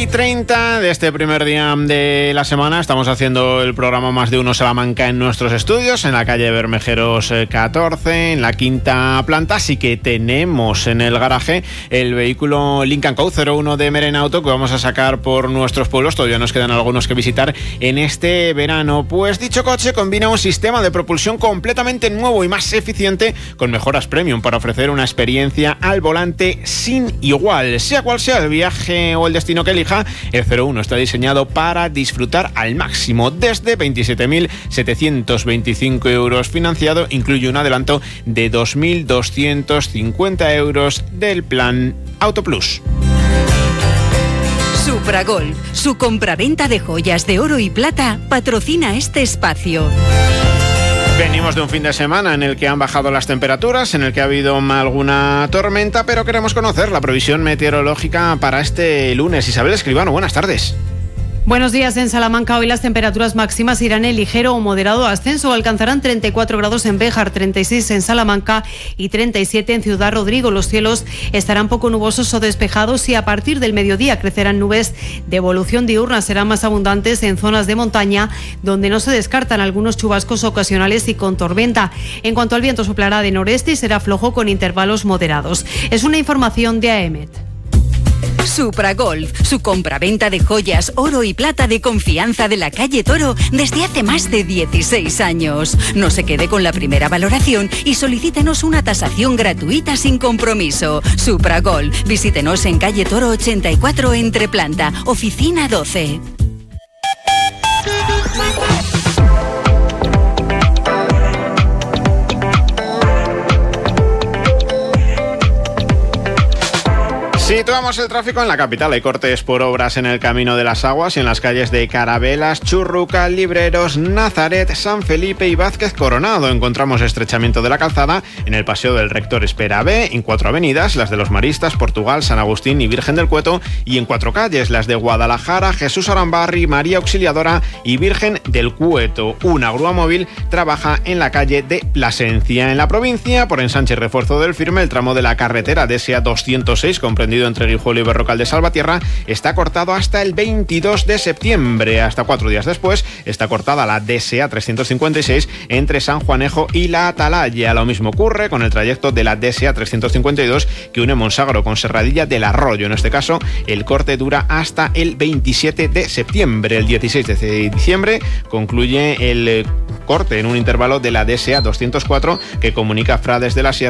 8:30 de este primer día de la semana. Estamos haciendo el programa Más de Uno Salamanca en nuestros estudios, en la calle Bermejeros 14, en la quinta planta. Así que tenemos en el garaje el vehículo Lynk & Co 01 de Meren Auto, que vamos a sacar por nuestros pueblos. Todavía nos quedan algunos que visitar en este verano. Pues dicho coche combina un sistema de propulsión completamente nuevo y más eficiente, con mejoras premium, para ofrecer una experiencia al volante sin igual. Sea cual sea el viaje o el destino que elija, el 01 está diseñado para disfrutar al máximo. Desde 27.725 euros financiado, incluye un adelanto de 2.250 euros del plan Auto Plus. Supragolf, su compraventa de joyas de oro y plata, patrocina este espacio. Venimos de un fin de semana en el que han bajado las temperaturas, en el que ha habido alguna tormenta, pero queremos conocer la previsión meteorológica para este lunes. Isabel Escribano, buenas tardes. Buenos días. En Salamanca hoy las temperaturas máximas irán en ligero o moderado ascenso. Alcanzarán 34 grados en Béjar, 36 en Salamanca y 37 en Ciudad Rodrigo. Los cielos estarán poco nubosos o despejados y a partir del mediodía crecerán nubes de evolución diurna. Serán más abundantes en zonas de montaña, donde no se descartan algunos chubascos ocasionales y con tormenta. En cuanto al viento, soplará de noreste y será flojo con intervalos moderados. Es una información de AEMET. Supragolf, su compraventa de joyas, oro y plata de confianza de la calle Toro desde hace más de 16 años. No se quede con la primera valoración y solicítenos una tasación gratuita sin compromiso. Supragolf, visítenos en calle Toro 84 entre planta, oficina 12. Situamos el tráfico en la capital. Hay cortes por obras en el Camino de las Aguas y en las calles de Carabelas, Churruca, Libreros, Nazaret, San Felipe y Vázquez Coronado. Encontramos estrechamiento de la calzada en el Paseo del Rector Espera B, en 4 avenidas, las de los Maristas, Portugal, San Agustín y Virgen del Cueto, y en 4 calles, las de Guadalajara, Jesús Arambarri, María Auxiliadora y Virgen del Cueto. Una grúa móvil trabaja en la calle de Plasencia. En la provincia, por ensanche y refuerzo del Firme, el tramo de la carretera DSA 206, comprendido entre Guijuelo y Berrocal de Salvatierra, está cortado hasta el 22 de septiembre. Hasta 4 días después está cortada la DSA 356 entre San Juanejo y la Atalaya. Lo mismo ocurre con el trayecto de la DSA 352 que une Monsagro con Serradilla del Arroyo. En este caso, el corte dura hasta el 27 de septiembre. El 16 de diciembre concluye el corte en un intervalo de la DSA 204 que comunica Frades de la Sierra